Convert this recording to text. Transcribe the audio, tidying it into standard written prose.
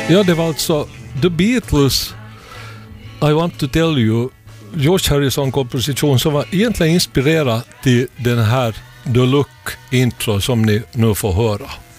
Ja, det var alltså The Beatles, I Want to Tell You, George Harrison-komposition som var egentligen inspirerad till den här The Look-intro som ni nu får höra.